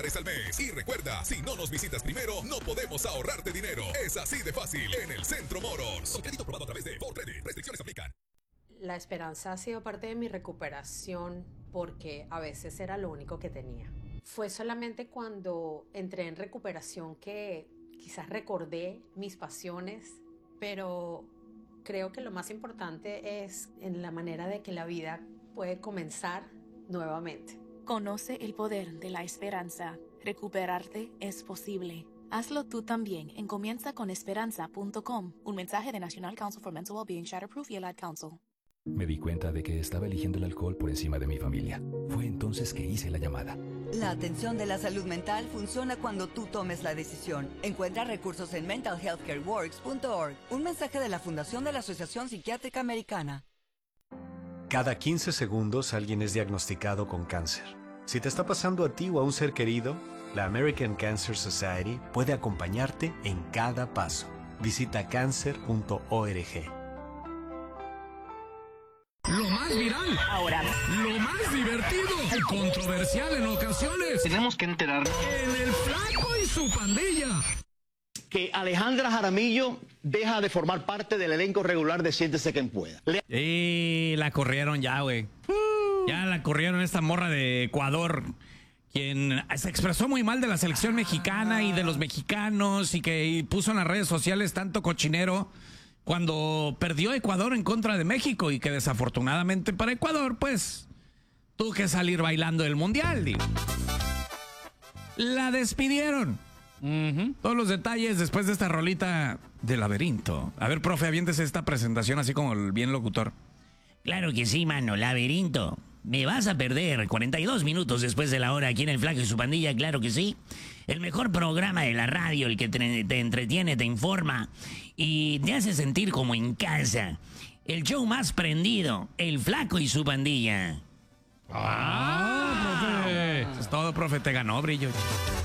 $10 al mes. Y recuerda, si no nos visitas primero, no podemos ahorrarte dinero. Es así de fácil en el Centro Motors. Con crédito aprobado a través de Ford Credit. Restricciones aplican. La esperanza ha sido parte de mi recuperación porque a veces era lo único que tenía. Fue solamente cuando entré en recuperación que quizás recordé mis pasiones, pero creo que lo más importante es en la manera de que la vida puede comenzar nuevamente. Conoce el poder de la esperanza. Recuperarte es posible. Hazlo tú también en comienzaconesperanza.com. Un mensaje de National Council for Mental Wellbeing, Shatterproof y el Ad Council. Me di cuenta de que estaba eligiendo el alcohol por encima de mi familia. Fue entonces que hice la llamada. La atención de la salud mental funciona cuando tú tomes la decisión. Encuentra recursos en mentalhealthcareworks.org. Un mensaje de la Fundación de la Asociación Psiquiátrica Americana. Cada 15 segundos alguien es diagnosticado con cáncer. Si te está pasando a ti o a un ser querido, la American Cancer Society puede acompañarte en cada paso. Visita cancer.org. Lo más viral, Ahora, lo más divertido y controversial en ocasiones. Tenemos que enterarnos. En el Flaco y su pandilla. Que Alejandra Jaramillo deja de formar parte del elenco regular de Siéntese Quien Pueda. Y la corrieron ya, güey. Ya la corrieron esta morra de Ecuador, quien se expresó muy mal de la selección mexicana y de los mexicanos y que puso en las redes sociales tanto cochinero cuando perdió Ecuador en contra de México y que desafortunadamente para Ecuador, pues, tuvo que salir bailando el Mundial, digo. La despidieron. Todos los detalles después de esta rolita de Laberinto. A ver, profe, aviéntese esta presentación así como el bien locutor. Claro que sí, mano, Laberinto. Me vas a perder 42 minutos después de la hora aquí en El Flaco y su pandilla, claro que sí. El mejor programa de la radio, el que te entretiene, te informa y te hace sentir como en casa. El show más prendido, El Flaco y su pandilla. Profe. Eso es todo, profe, te ganó, brillo.